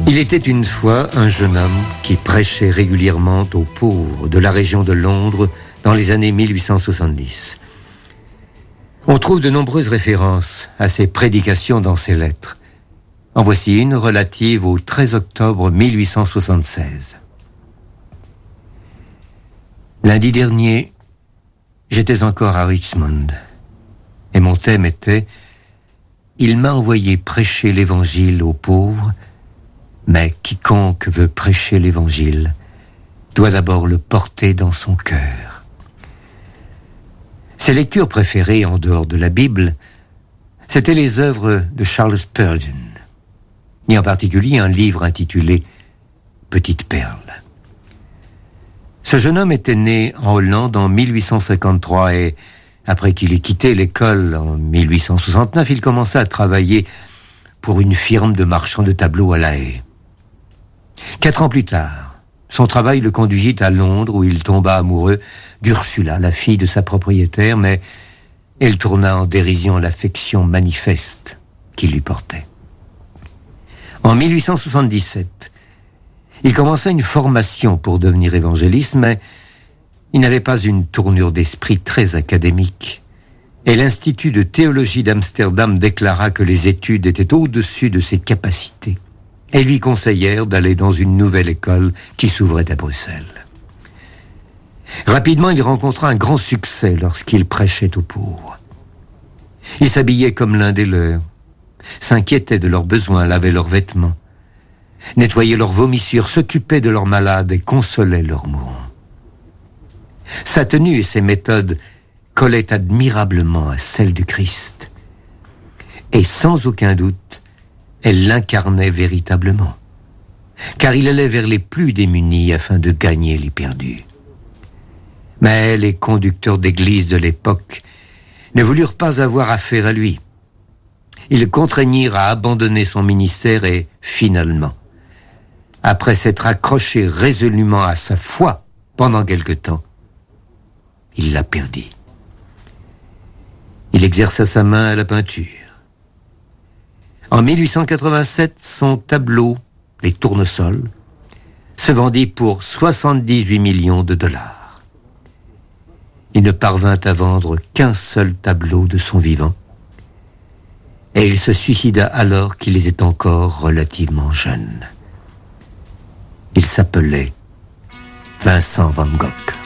Il était une fois un jeune homme qui prêchait régulièrement aux pauvres de la région de Londres dans les années 1870. On trouve de nombreuses références à ses prédications dans ses lettres. En voici une relative au 13 octobre 1876. Lundi dernier, j'étais encore à Richmond et mon thème était « Il m'a envoyé prêcher l'évangile aux pauvres, mais quiconque veut prêcher l'évangile doit d'abord le porter dans son cœur. » Ses lectures préférées en dehors de la Bible, c'étaient les œuvres de Charles Spurgeon, et en particulier un livre intitulé « Petite perle ». Ce jeune homme était né en Hollande en 1853 et, après qu'il ait quitté l'école en 1869, il commença à travailler pour une firme de marchands de tableaux à La Haye. 4 ans plus tard, son travail le conduisit à Londres où il tomba amoureux d'Ursula, la fille de sa propriétaire, mais elle tourna en dérision l'affection manifeste qu'il lui portait. En 1877, il commença une formation pour devenir évangéliste, mais il n'avait pas une tournure d'esprit très académique. Et l'Institut de théologie d'Amsterdam déclara que les études étaient au-dessus de ses capacités et lui conseillèrent d'aller dans une nouvelle école qui s'ouvrait à Bruxelles. Rapidement, il rencontra un grand succès lorsqu'il prêchait aux pauvres. Il s'habillait comme l'un des leurs, s'inquiétait de leurs besoins, lavait leurs vêtements, nettoyait leurs vomissures, s'occupait de leurs malades et consolait leurs mourants. Sa tenue et ses méthodes collaient admirablement à celles du Christ. Et sans aucun doute, elle l'incarnait véritablement, car il allait vers les plus démunis afin de gagner les perdus. Mais les conducteurs d'église de l'époque ne voulurent pas avoir affaire à lui. Ils le contraignirent à abandonner son ministère et, finalement, après s'être accroché résolument à sa foi pendant quelque temps, il la perdit. Il exerça sa main à la peinture. En 1887, son tableau, Les Tournesols, se vendit pour 78 millions de dollars. Il ne parvint à vendre qu'un seul tableau de son vivant, et il se suicida alors qu'il était encore relativement jeune. Il s'appelait Vincent van Gogh.